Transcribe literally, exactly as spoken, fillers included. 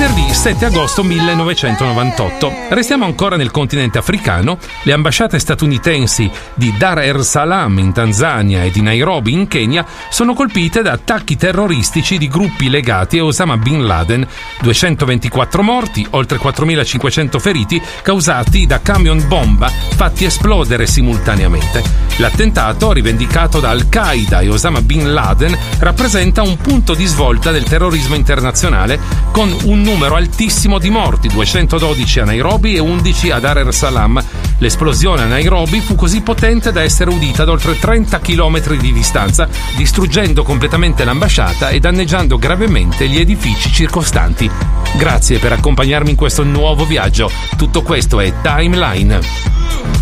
venerdì sette agosto millenovecentonovantotto. Restiamo ancora nel continente africano. Le ambasciate statunitensi di Dar es Salaam in Tanzania e di Nairobi in Kenya sono colpite da attacchi terroristici di gruppi legati a Osama Bin Laden. duecentoventiquattro morti, oltre quattromilacinquecento feriti causati da camion bomba fatti esplodere simultaneamente. L'attentato, rivendicato da Al-Qaeda e Osama Bin Laden, rappresenta un punto di svolta del terrorismo internazionale, con un numero altissimo di morti, duecentododici a Nairobi e undici a Dar es Salaam. L'esplosione a Nairobi fu così potente da essere udita ad oltre trenta chilometri di distanza, distruggendo completamente l'ambasciata e danneggiando gravemente gli edifici circostanti. Grazie per accompagnarmi in questo nuovo viaggio. Tutto questo è Timeline.